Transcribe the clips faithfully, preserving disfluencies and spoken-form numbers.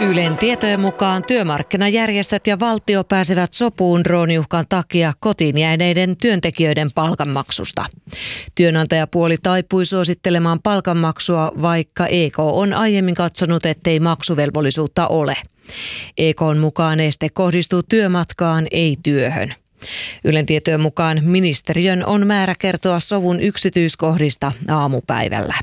Ylen tietojen mukaan työmarkkinajärjestöt ja valtio pääsevät sopuun drooniuhkan takia kotiin jääneiden työntekijöiden palkanmaksusta. Työnantajapuoli taipui suosittelemaan palkanmaksua, vaikka E K on aiemmin katsonut, ettei maksuvelvollisuutta ole. E K:n mukaan este kohdistuu työmatkaan, ei työhön. Ylen tietojen mukaan ministeriön on määrä kertoa sovun yksityiskohdista aamupäivällä.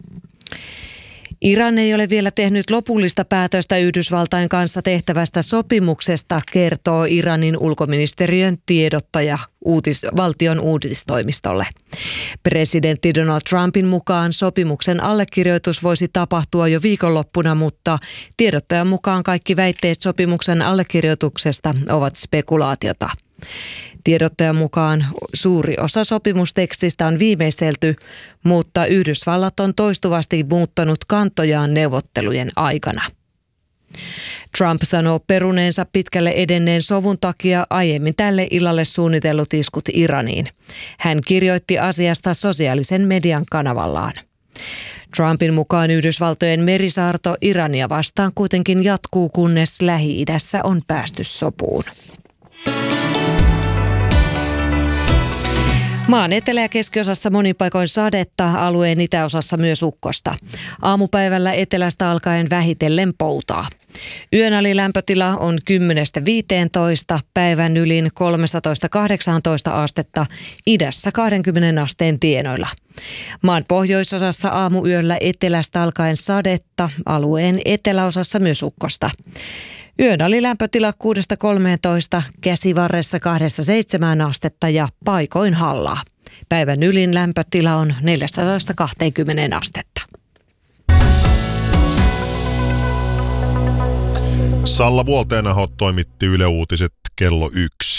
Iran ei ole vielä tehnyt lopullista päätöstä Yhdysvaltain kanssa tehtävästä sopimuksesta, kertoo Iranin ulkoministeriön tiedottaja uutis, valtion uutistoimistolle. Presidentti Donald Trumpin mukaan sopimuksen allekirjoitus voisi tapahtua jo viikonloppuna, mutta tiedottajan mukaan kaikki väitteet sopimuksen allekirjoituksesta ovat spekulaatiota. Tiedottajan mukaan suuri osa sopimustekstistä on viimeistelty, mutta Yhdysvallat on toistuvasti muuttanut kantojaan neuvottelujen aikana. Trump sanoo peruneensa pitkälle edenneen sovun takia aiemmin tälle illalle suunnitellut iskut Iraniin. Hän kirjoitti asiasta sosiaalisen median kanavallaan. Trumpin mukaan Yhdysvaltojen merisaarto Irania vastaan kuitenkin jatkuu, kunnes Lähi-idässä on päästy sopuun. Maan etelä- ja keskiosassa monin paikoin sadetta, alueen itäosassa myös ukkosta. Aamupäivällä etelästä alkaen vähitellen poutaa. Yön alilämpötila on kymmenestä viiteentoista, päivän ylin kolmetoista kahdeksantoista astetta, idässä kaksikymmentä asteen tienoilla. Maan pohjoisosassa aamuyöllä etelästä alkaen sadetta, alueen eteläosassa myös ukkosta. Yön alilämpötila kuudesta kolmeentoista, Käsivarressa kahdesta seitsemään astetta ja paikoin hallaa. Päivän ylin lämpötila on neljätoista kaksikymmentä astetta. Salla Vuolteenaho toimitti Yle Uutiset kello yksi.